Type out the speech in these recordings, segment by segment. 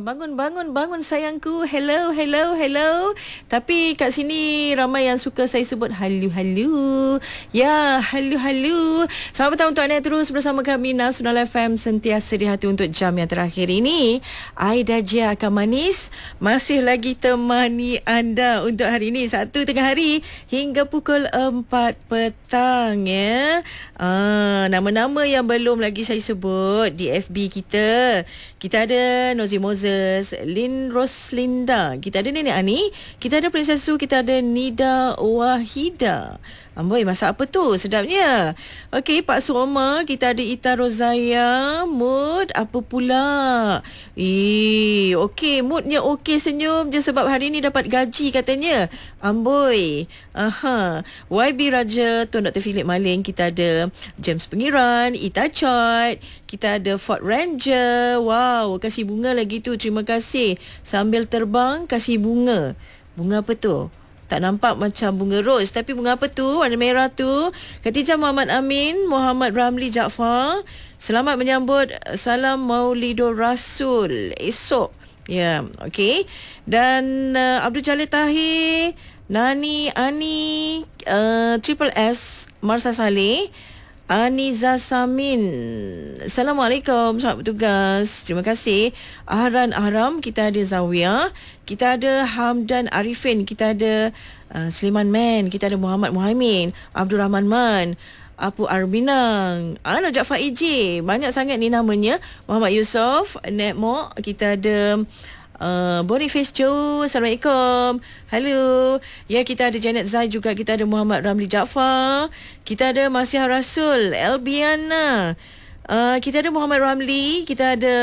bangun, bangun, bangun sayangku. Hello, hello, hello. Tapi kat sini ramai yang suka saya sebut halu, halu. Ya, halu, halu. Selamat petang untuk anda terus bersama kami Nasional FM, sentiasa di hati untuk jam yang terakhir ini. Aida Jia akan manis masih lagi temani anda untuk hari ini, 1 tengah hari hingga pukul 4 petang ya. Nama-nama yang belum lagi saya sebut di FB kita. Kita ada Nozi Moses, Lin Roslinda, kita ada Nenek Ani, kita ada Princess Su, kita ada Nida Wahida. Amboi, masak apa tu? Sedapnya. Okey, Pak Suoma, kita ada Ita Rozaya. Mood apa pula? Okey, moodnya okey, senyum je sebab hari ni dapat gaji katanya. Amboi. YB Raja, Tun Dr. Philip Maling, kita ada James Pengiran, Ita Chot, kita ada Ford Ranger. Wow, kasih bunga lagi tu. Terima kasih. Sambil terbang kasih bunga. Bunga apa tu? Tak nampak macam bunga ros, tapi bunga apa tu? Warna merah tu. Khatijah Muhammad Amin, Muhammad Ramli Jaafar. Selamat menyambut salam Maulidur Rasul esok. Ya, okey. Dan Abdul Jalil Tahir, Nani, Ani, Triple S, Marsa Saleh, Aniza Samin. Assalamualaikum, selamat bertugas. Terima kasih. Ahran Ahram, kita ada Zawiyah, kita ada Hamdan Arifin, kita ada Sliman Man, kita ada Muhammad Muhaimin, Abdul Rahman Man, Apu Arbinang, Najat Faiji. Banyak sangat ni namanya. Muhammad Yusof, Netmo, kita ada Boniface Joe, Assalamualaikum. Halo. Ya, kita ada Janet Zai juga, kita ada Muhammad Ramli Jaafar, kita ada Masih Rasul, Elbiana, kita ada Muhammad Ramli, kita ada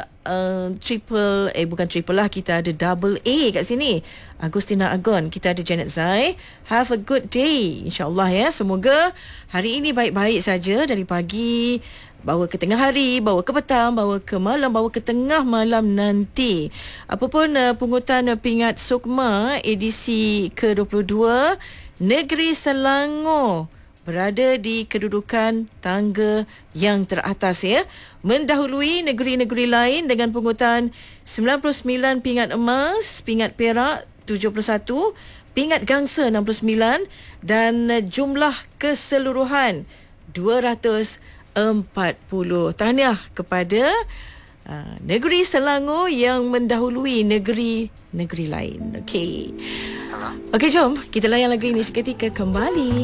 bukan triple lah, kita ada double A kat sini, Agustina Agon, kita ada Janet Zai. Have a good day, insyaAllah ya. Semoga hari ini baik-baik saja, dari pagi bawa ke tengah hari, bawa ke petang, bawa ke malam, bawa ke tengah malam nanti. Apapun pungutan pingat Sukma edisi ke-22, Negeri Selangor berada di kedudukan tangga yang teratas ya, mendahului negeri-negeri lain dengan pungutan 99 pingat emas, pingat perak 71, pingat gangsa 69 dan jumlah keseluruhan 240. Tahniah kepada negeri Selangor yang mendahului negeri-negeri lain. Okey. Okey, jom kita layan lagu ini seketika kembali.